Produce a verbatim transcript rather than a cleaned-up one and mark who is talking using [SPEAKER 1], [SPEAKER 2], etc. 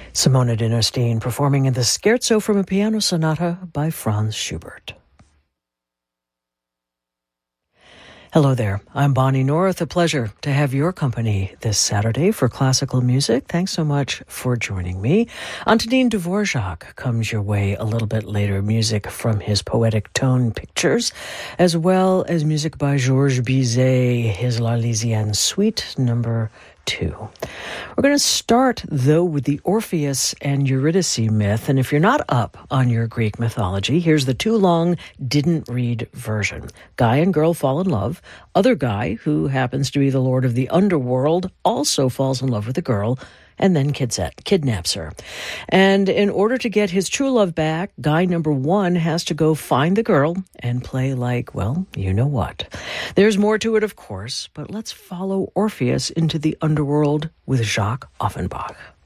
[SPEAKER 1] Simona Dinnerstein performing in the Scherzo from a Piano Sonata by Franz Schubert. Hello there, I'm Bonnie North. A pleasure to have your company this Saturday for classical music. Thanks so much for joining me. Antonin Dvorak comes your way a little bit later, music from his Poetic Tone pictures, as well as music by Georges Bizet, his L'Arlésienne Suite number two. We're going to start, though, with the Orpheus and Eurydice myth. And if you're not up on your Greek mythology, here's the too long, didn't read version. Guy and girl fall in love. Other guy, who happens to be the lord of the underworld, also falls in love with the girl and then kidnaps her. And in order to get his true love back, guy number one has to go find the girl and play like, well, you know what. There's more to it, of course, but let's follow Orpheus into the underworld with Jacques Offenbach.